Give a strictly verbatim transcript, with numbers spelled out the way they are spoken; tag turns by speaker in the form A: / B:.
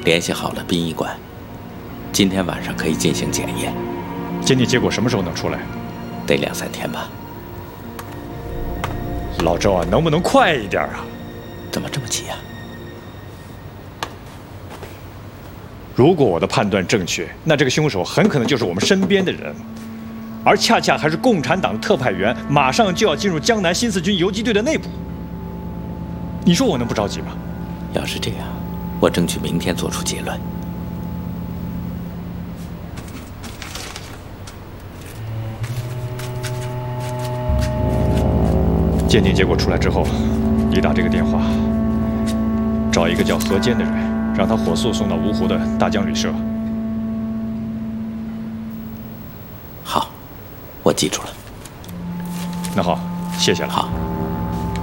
A: 联系好了殡仪馆，今天晚上可以进行检验。
B: 鉴定结果什么时候能出来？
A: 得两三天吧。
B: 老周啊，能不能快一点啊？
A: 怎么这么急啊？
B: 如果我的判断正确，那这个凶手很可能就是我们身边的人，而恰恰还是共产党的特派员，马上就要进入江南新四军游击队的内部。你说我能不着急吗？
A: 要是这样，我争取明天做出结论。
B: 鉴定结果出来之后，你打这个电话，找一个叫何坚的人，让他火速送到芜湖的大江旅社。
A: 好，我记住了。
B: 那好，谢谢了。
A: 好。